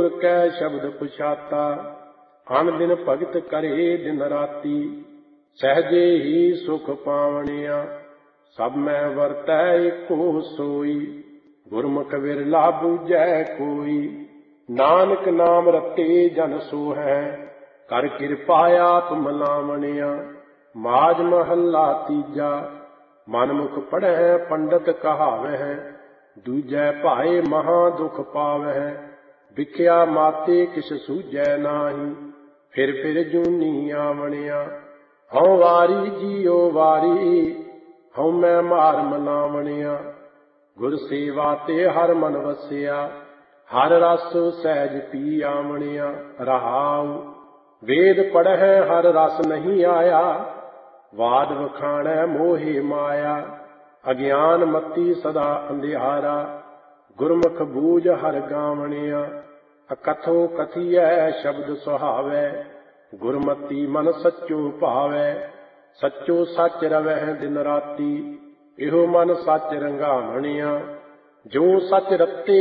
गुर कै शब्द पुछाता, अन दिन भगत करे दिन राती। सहजे ही सुख पावनिया, सब मैं वरतै एको सोई। गुरमुख विरला बूझै कोई, नानक नाम रते जन सो है। कर कृपा आप मलावनिया, माज महला तीजा। मनमुख पढ़ै पंडित कहावह, दूजै भाए महा दुख पावह। विख्या माते किस सूझै नाही, फिर जूनी आवनिया। हऊँ वारी जियो वारी, हऊँ मैं मार मलावनिया। गुर सेवा ते हर मन वसिया, हर रस सहज पी आवनिया। रहाऊ वेद पढ़ै हर रस नहीं आया, वाद वखाणै मोहे माया। अज्ञान मती सदा अंधियारा, गुरमुख बूझ हर गावनिया। अकथो कथियै शब्द सुहावै, गुरमति मन सच्चो भावै। सच्चो सच रवै दिन राती, इहो मन सच रंगावनिया। जो सच रते